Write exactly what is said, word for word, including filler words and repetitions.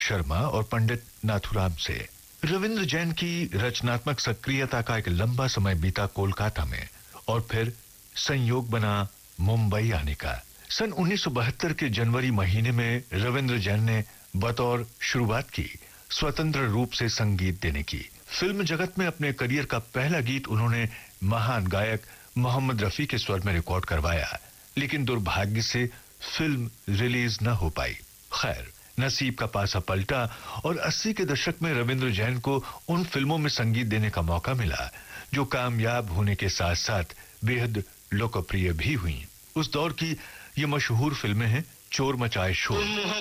शर्मा और पंडित नाथुराम से। रविंद्र जैन की रचनात्मक सक्रियता का एक लंबा समय बीता कोलकाता में और फिर संयोग बना मुंबई आने का। सन उन्नीस सौ बहत्तर के जनवरी महीने में रविंद्र जैन ने बतौर शुरुआत की स्वतंत्र रूप से संगीत देने की। फिल्म जगत में अपने करियर का पहला गीत उन्होंने महान गायक मोहम्मद रफी के स्वर में रिकॉर्ड करवाया, लेकिन दुर्भाग्य से फिल्म रिलीज न हो पाई। खैर, नसीब का पासा पलटा और अस्सी के दशक में रविंद्र जैन को उन फिल्मों में संगीत देने का मौका मिला जो कामयाब होने के साथ साथ बेहद लोकप्रिय भी हुई। उस दौर की ये मशहूर फिल्में हैं चोर मचाए शोर,